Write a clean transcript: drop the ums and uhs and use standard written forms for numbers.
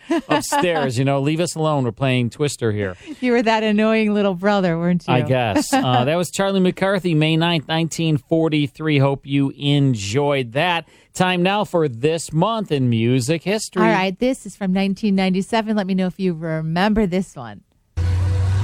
upstairs. Leave us alone. We're playing Twister here. You were that annoying little brother, weren't you? I guess. That was Charlie McCarthy, May 9th, 1943. Hope you enjoyed that. Time now for This Month in Music History. All right, this is from 1997. Let me know if you remember this one.